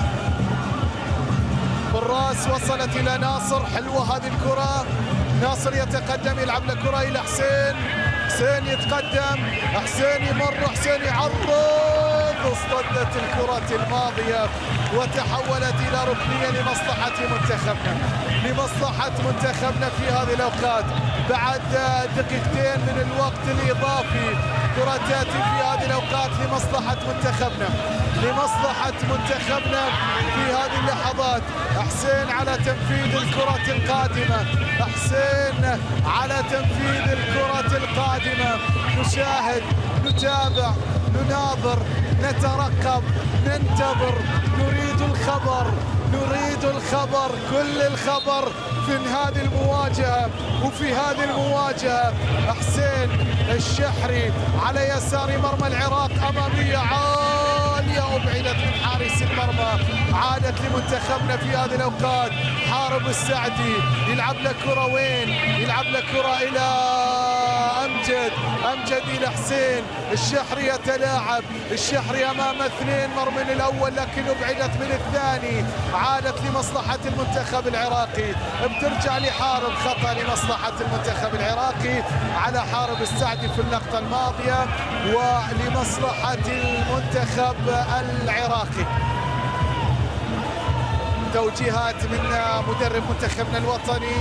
بالراس، وصلت إلى ناصر. حلوة هذه الكرة، ناصر يتقدم يلعب لكرة إلى حسين، حسين يتقدم، حسين يمر، حسين يعرض، اصطدت الكرة الماضية وتحولت إلى ركنية لمصلحة منتخبنا، لمصلحة منتخبنا في هذه الأوقات. بعد دقيقتين من الوقت الإضافي كرة تأتي في هذه الأوقات لمصلحة منتخبنا، لمصلحة منتخبنا في هذه اللحظات. حسين على تنفيذ الكرة القادمة، حسين على تنفيذ الكرة القادمة. نشاهد، نتابع، نناظر، نترقب، ننتظر، نريد الخبر، نريد الخبر، كل الخبر في هذه المواجهة. وفي هذه المواجهة حسين الشحري على يسار مرمى العراق، أمامية عالية أبعدت من حارس المرمى، عادت لمنتخبنا في هذه الأوقات. حارب السعدي يلعب له كرة، وين يلعب له كرة؟ إلى أمجد، أمجد إلى حسين الشحري يتلاعب، الشحري أمام اثنين، مر من الأول لكن أبعدت من الثاني، عادت لمصلحة المنتخب العراقي. بترجع لحارب، خطأ لمصلحة المنتخب العراقي على حارب السعدي في اللقطة الماضية، ولمصلحة المنتخب العراقي. توجيهات من مدرب منتخبنا الوطني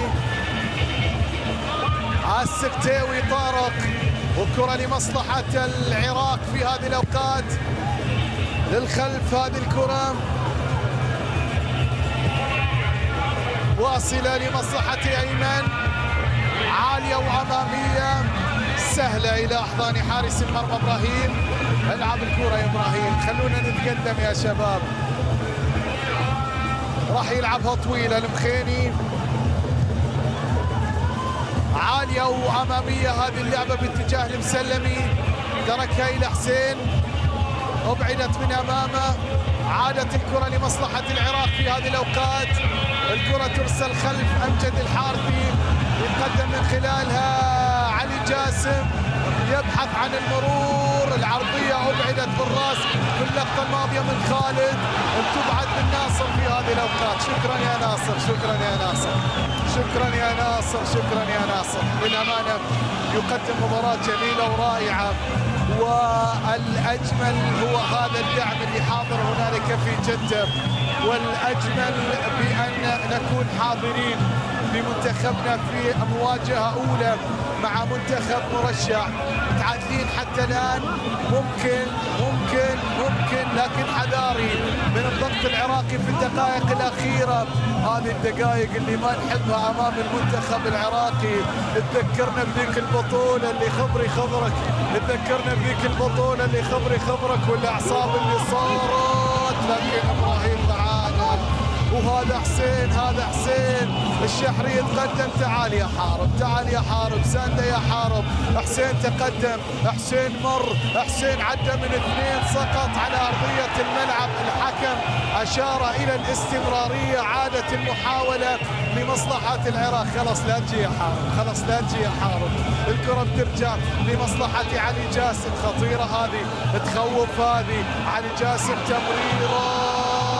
السكتاوي طارق، والكرة لمصلحة العراق في هذه الأوقات. للخلف هذه الكرة واصلة لمصلحة أيمن، عالية وأمامية سهلة إلى أحضان حارس المرمى إبراهيم. العب الكرة يا إبراهيم، خلونا نتقدم يا شباب. راح يلعبها طويلة المخيني، عالية وأمامية هذه اللعبة باتجاه المسلمي، تركها إلى حسين، أبعدت من أمامه، عادت الكرة لمصلحة العراق في هذه الأوقات. الكرة ترسل خلف أمجد الحارثي، يتقدم من خلالها علي جاسم، يبحث عن المرور، العرضية أبعدت بالراس في اللقطة الماضية من خالد، بتبعد من ناصر في هذه الأوقات. شكرا يا ناصر، شكرا يا ناصر، شكرا يا ناصر، شكرا يا ناصر. للأمانة يقدم مباراة جميلة ورائعة، والأجمل هو هذا الدعم اللي حاضر هنالك في جدة، والأجمل بأن نكون حاضرين بمنتخبنا في مواجهة أولى مع منتخب مرشح. متعادلين حتى الآن، ممكن ممكن ممكن لكن حذاري من الضغط العراقي في الدقائق الأخيرة. هذه الدقائق اللي ما نحبها أمام المنتخب العراقي، تذكرنا بذيك البطولة اللي خبري خبرك، تذكرنا بذيك البطولة اللي خبري خبرك والأعصاب اللي صارت. لكن إبراهيم تعالى، وهذا حسين، هذا حسين الشحري يتقدم. تعال يا حارب، تعال يا حارب، سانده يا حارب. حسين تقدم، حسين مر، حسين عدى من اثنين، سقط على أرضية الملعب. الحكم أشار إلى الاستمرارية، عادت المحاولة لمصلحة العراق. خلاص لا تجي يا حارب، خلاص لا تجي يا حارب. الكرة بترجع لمصلحة علي جاسم، خطيرة هذه، تخوف هذه. علي جاسم تمريرة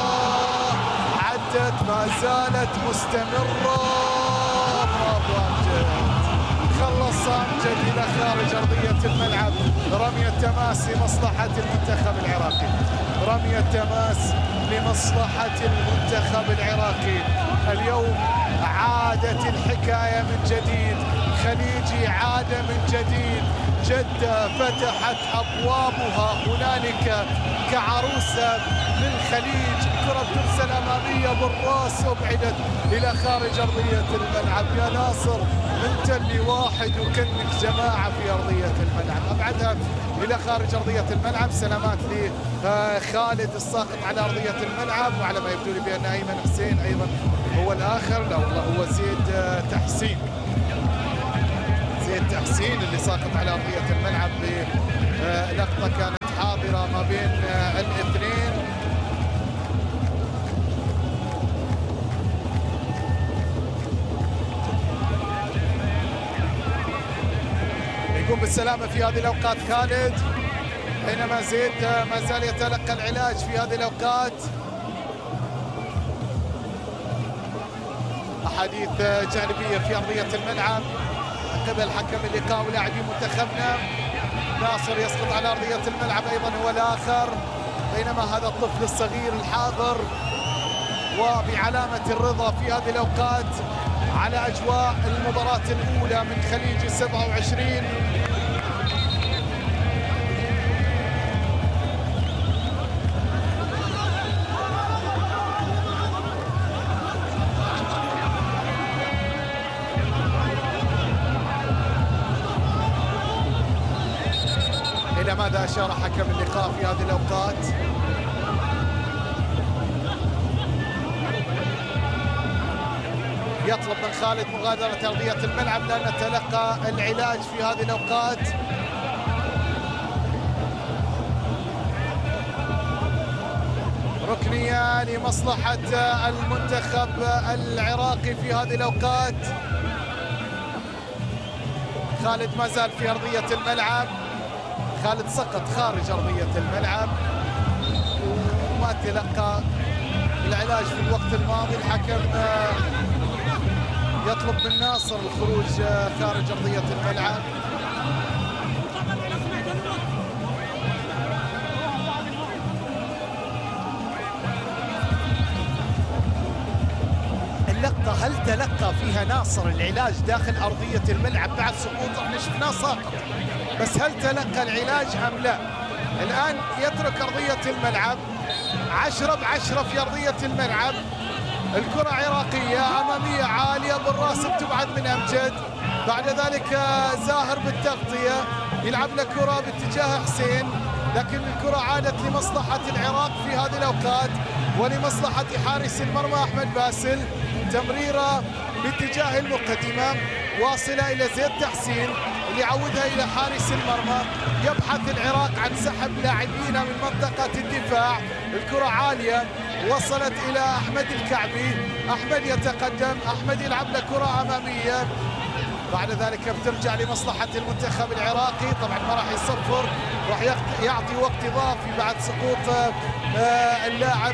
ما زالت مستمرة. برافو أمجد، خلص أمجد إلى خارج أرضية الملعب. رمية تماس لمصلحة المنتخب العراقي، رمية تماس لمصلحة المنتخب العراقي. اليوم عادت الحكاية من جديد، خليجي عاد من جديد، جدة فتحت أبوابها هنالك كعروسة للخليج. كرة ترسل أمامية بالراس وابعدت إلى خارج أرضية الملعب. يا ناصر أنت اللي واحد وكنك جماعة في أرضية الملعب. أبعدها إلى خارج أرضية الملعب. سلامات لخالد الساقط على أرضية الملعب، وعلى ما يبدو لي بأن أيمن حسين أيضا هو الآخر. لا والله هو زيد تحسين، زيد تحسين اللي ساقط على أرضية الملعب بلقطة كانت حاضرة ما بين الاثنين. يقوم بالسلامة في هذه الأوقات خالد، بينما زيد ما زال يتلقى العلاج في هذه الأوقات. أحاديث جانبية في أرضية الملعب قبل حكم اللقاء ولاعبي منتخبنا. ناصر يسقط على أرضية الملعب أيضا هو الآخر، بينما هذا الطفل الصغير الحاضر وبعلامة الرضا في هذه الأوقات على أجواء المباراة الأولى من خليج السبعة وعشرين. إلى ماذا أشار حكم اللقاء في هذه الأوقات؟ يطلب من خالد مغادرة أرضية الملعب لأن تلقى العلاج في هذه الأوقات. ركنية لمصلحة المنتخب العراقي في هذه الأوقات. خالد ما زال في أرضية الملعب. خالد سقط خارج أرضية الملعب وما تلقى العلاج في الوقت الماضي. الحكم يطلب من ناصر الخروج خارج أرضية الملعب. اللقطة هل تلقى فيها ناصر العلاج داخل أرضية الملعب بعد سقوطه؟ احنا شفناه ساقط، بس هل تلقى العلاج أم لا؟ الآن يترك أرضية الملعب. عشرة بعشرة في أرضية الملعب. الكرة عراقية أمامية عالية بالراس بتبعد من أمجد. بعد ذلك زاهر بالتغطية يلعب له كرة باتجاه حسين، لكن الكرة عادت لمصلحة العراق في هذه الأوقات ولمصلحة حارس المرمى أحمد باسل. تمريرة باتجاه المقدمة واصلة إلى زيد تحسين اللي يعودها إلى حارس المرمى. يبحث العراق عن سحب لاعبين من منطقة الدفاع. الكرة عالية وصلت إلى أحمد الكعبي. أحمد يتقدم، أحمد يلعب له كرة أمامية. بعد ذلك بترجع لمصلحة المنتخب العراقي. طبعا ما راح يصفر، راح يعطي وقت إضافي بعد سقوط اللاعب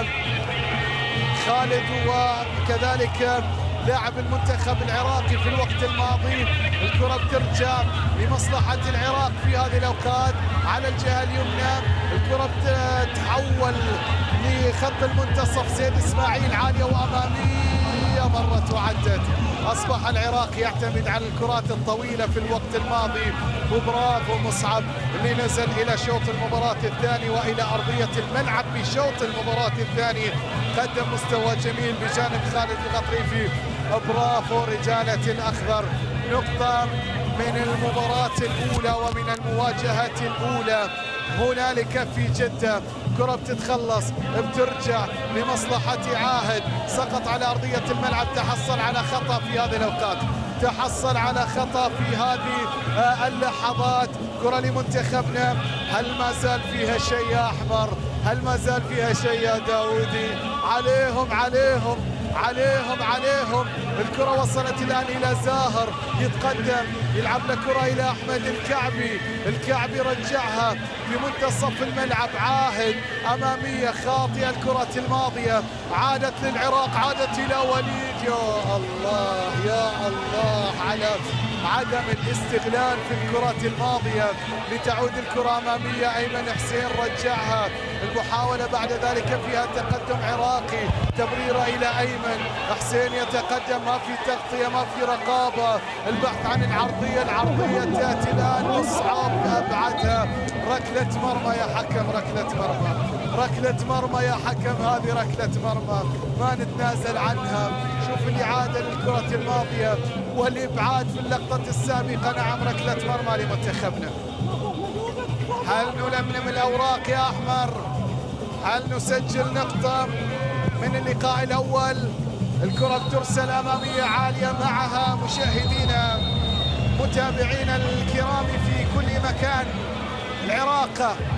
خالد وكذلك لاعب المنتخب العراقي في الوقت الماضي. الكرة بترجع لمصلحة العراق في هذه الأوقات على الجهة اليمنى. الكرة بتتحول لخط المنتصف. زيد إسماعيل عالية وأمامية مرت وعدت. أصبح العراق يعتمد على الكرات الطويلة في الوقت الماضي. وبرافو مصعب اللي نزل إلى شوط المباراة الثاني وإلى أرضية الملعب بشوط المباراة الثاني. قدم مستوى جميل بجانب خالد الغطريفي. برافو رجالة الأخضر. نقطة من المباراة الأولى ومن المواجهة الأولى هنالك في جدة. كرة بتتخلص بترجع لمصلحة عاهد. سقط على أرضية الملعب. تحصل على خطأ في هذه الأوقات. تحصل على خطأ في هذه اللحظات. كرة لمنتخبنا. هل ما زال فيها شيء يا أحمر؟ هل ما زال فيها شيء يا داودي؟ عليهم عليهم عليهم عليهم. الكرة وصلت الآن إلى زاهر يتقدم يلعب له كرة إلى أحمد الكعبي. الكعبي رجعها في منتصف الملعب. عاهد أمامية خاطئة. الكرة الماضية عادت للعراق، عادت إلى وليد. يا الله يا الله على عدم الاستغلال في الكرة الماضية لتعود الكرة أمامية. أيمن حسين رجعها، المحاولة بعد ذلك فيها تقدم عراقي، تمريرة إلى أيمن حسين يتقدم، ما في تغطية ما في رقابة، البحث عن العرضية، العرضية تأتي الآن مصعب أبعدها. ركلة مرمى يا حكم، ركلة مرمى، ركلة مرمى يا حكم، هذه ركلة مرمى ما نتنازل عنها. شوف الإعادة للكرة الماضية والإبعاد في اللقطة السابقة. نعم ركلة مرمى لمنتخبنا. هل نلملم الأوراق يا أحمر؟ هل نسجل نقطة من اللقاء الأول؟ الكرة بترسل أمامية عالية، معها مشاهدينا متابعينا الكرام في كل مكان. العراقة